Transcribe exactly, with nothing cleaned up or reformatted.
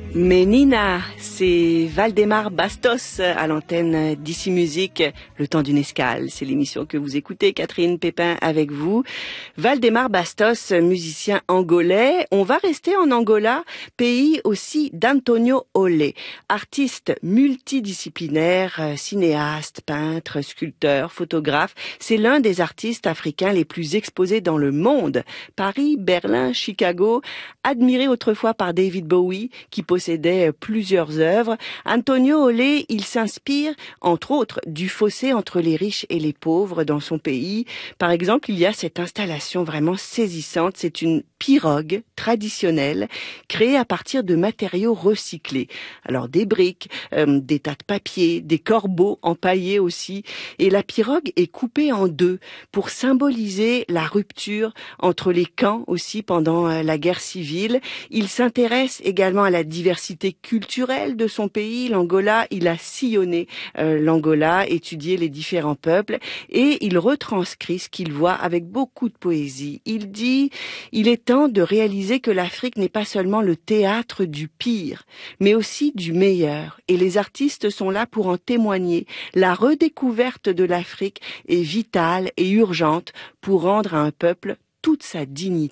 Menina, c'est Valdemar Bastos à l'antenne d'Ici Musique, le temps d'une escale. C'est l'émission que vous écoutez, Catherine Pépin avec vous. Valdemar Bastos, musicien angolais. On va rester en Angola, pays aussi d'Antonio Olé, artiste multidisciplinaire, cinéaste, peintre, sculpteur, photographe. C'est l'un des artistes africains les plus exposés dans le monde. Paris, Berlin, Chicago, admiré autrefois par David Bowie, qui possédait plusieurs œuvres. Antonio Olé, il s'inspire, entre autres, du fossé entre les riches et les pauvres dans son pays. Par exemple, il y a cette installation vraiment saisissante. C'est une pirogue traditionnelle créée à partir de matériaux recyclés. Alors des briques, euh, des tas de papier, des corbeaux empaillés aussi. Et la pirogue est coupée en deux pour symboliser la rupture entre les camps aussi pendant euh, la guerre civile. Il s'intéresse également à la diversité culturelle de son pays, l'Angola. Il a sillonné euh, l'Angola, étudié les différents peuples et il retranscrit ce qu'il voit avec beaucoup de poésie. Il dit « Il est temps de réaliser que l'Afrique n'est pas seulement le théâtre du pire, mais aussi du meilleur. Et les artistes sont là pour en témoigner. La redécouverte de l'Afrique est vitale et urgente pour rendre à un peuple toute sa dignité. »